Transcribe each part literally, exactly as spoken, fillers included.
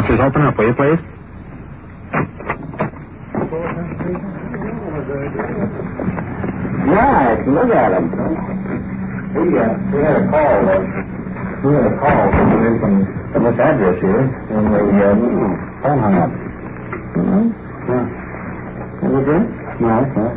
Sisters, open up, will you, please? Nice. Look at him. We, uh, we had a call. Uh, we had a call from, from, from this address here, and the uh, phone hung up. Mm-hmm. Yeah. Is it good? No, it's not.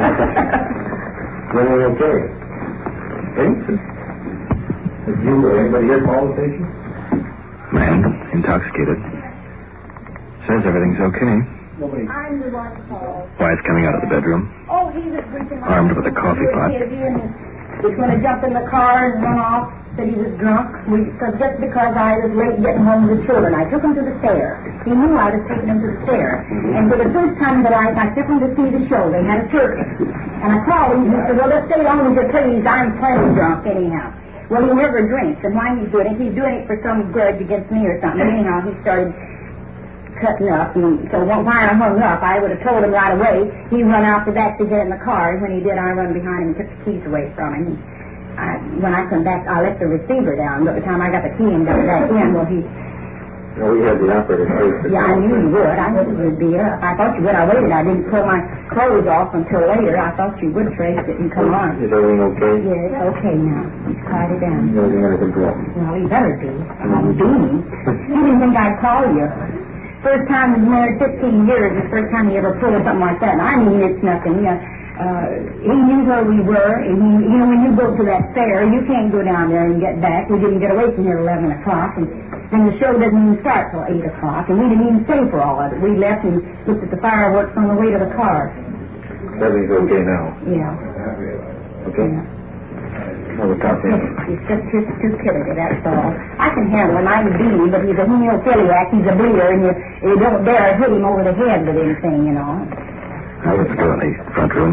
Then we're okay. Thanks. Did you or anybody here call the station? Man, intoxicated. Says everything's okay. Nobody. I'm the one called. Wife coming out of the bedroom. Oh, he was drinking. Armed with a coffee pot. He was going to jump in the car and run off. Said he was drunk. We, so just because I was late getting home with the children, I took him to the fair. He knew I was taking him to the fair. Mm-hmm. And for the first time in my life, I took him to see the show. They had a circus. And I called him. He said, well, let's stay on with you, please. I'm plenty drunk anyhow. Well, he never drinks. And why he's doing it, he's doing it for some grudge against me or something. Anyhow, he started cutting up, and so when I hung up, I would have told him right away. He run out the back to get in the car, and when he did, I run behind him and took the keys away from him. He, I, when I come back, I left the receiver down, but by the time I got the key and got back in, well, he... No, we had the operator first. Yeah, I knew you would. I knew you would be up. I thought you would. I waited. I didn't pull my clothes off until later. I thought you would trace it and come on. Is everything okay? Yeah, it's okay now. He's quiet it down. Everything under control? Well, he better be. I'm beaming. You didn't think I'd call you. First time he's married fifteen years, the first time he ever pulled something like that. And I mean, it's nothing. Uh, uh, he knew where we were, and he, you know, when you go to that fair, you can't go down there and get back. We didn't get away from here at eleven o'clock, and then the show doesn't even start till eight o'clock, and we didn't even stay for all of it. We left and looked at the fireworks on the way to the car. Everything's okay now? Yeah. Okay? Yeah. Well, we'll talk to him. He's just his stupidity, that's all. I can handle him. I'm a beanie, but he's a hemophiliac. He's a bleeder, and you, you don't dare hit him over the head with anything, you know. Now, let's go in the front room.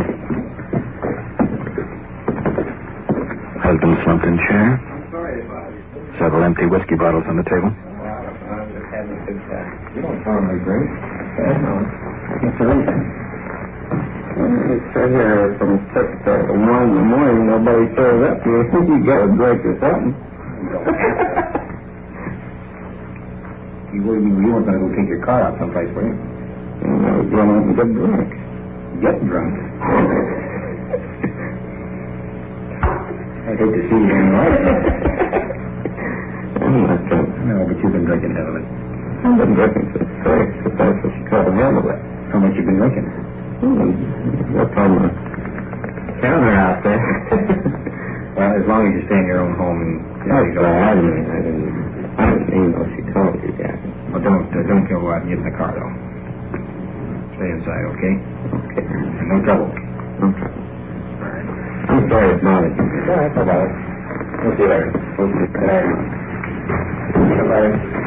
Husband slumped in chair. Several empty whiskey bottles on the table. You don't normally drink. No. What's the reason? It's right here from six to one in the morning. Nobody shows up. You think you got a drink or something? you, you weren't going to go take your car out someplace, were you? No, I was going out and get drunk. Get drunk? I'd hate to see you in life. I'm not drunk. No, but you've been drinking heavily. I've been drinking since six, but that's what you call a handle it. How much you been drinking? What's on the counter out there? Well, as long as you stay in your own home and... You know, you don't I didn't, I didn't, I didn't even know she told you that. Well, don't, uh, don't go out and get in the car, though. Stay inside, okay? Okay. And no trouble. No trouble. All right. I'm sorry it's not. All right, bye-bye. We'll see you later. We'll see you later. Bye-bye.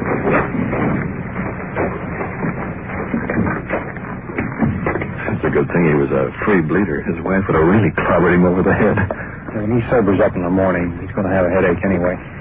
It's a good thing he was a free bleeder. His wife would have really clobbered him over the head. When he sobers up in the morning, he's going to have a headache anyway.